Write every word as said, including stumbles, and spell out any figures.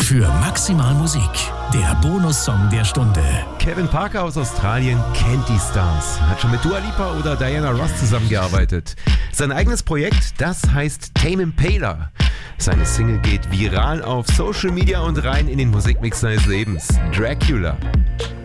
für maximal Musik. Der Bonussong der Stunde. Kevin Parker aus Australien kennt die Stars. Hat schon mit Dua Lipa oder Diana Ross zusammengearbeitet. Sein eigenes Projekt, das heißt Tame Impala. Seine Single geht viral auf Social Media und rein in den Musikmix seines Lebens. Dracula.